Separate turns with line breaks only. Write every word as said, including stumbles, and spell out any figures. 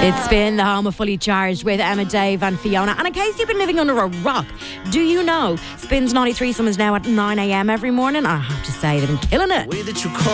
It's been the home of Fully Charged with Emma, Dave and Fiona. And in case you've been living under a rock, do you know Spins ninety-three Summers now at nine a.m. every morning? I have to say, they've been killing it.